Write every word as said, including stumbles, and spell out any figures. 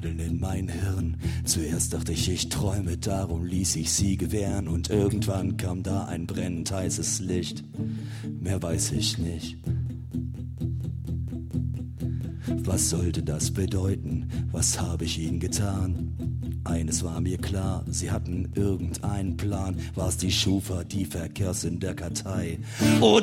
in mein Hirn. Zuerst dachte ich, ich träume, darum ließ ich sie gewähren. Und irgendwann kam da ein brennend heißes Licht. Mehr weiß ich nicht. Was sollte das bedeuten? Was habe ich ihnen getan? Eines war mir klar, sie hatten irgendeinen Plan. War's die Schufa, die Verkehrssinn der Kartei? Oh,